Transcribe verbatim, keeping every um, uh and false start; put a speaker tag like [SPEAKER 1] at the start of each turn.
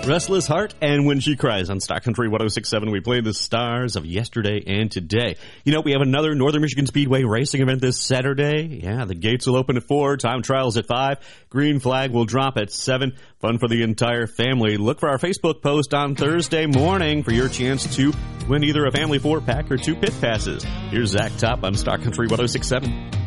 [SPEAKER 1] Restless Heart and When She Cries on Stock Country one oh six point seven. We play the stars of yesterday and today. You know, we have another Northern Michigan Speedway racing event this Saturday. Yeah, the gates will open at four, time trials at five, green flag will drop at seven. Fun for the entire family. Look for our Facebook post on Thursday morning for your chance to win either a family four-pack or two pit passes. Here's Zach Top on Stock Country one oh six point seven.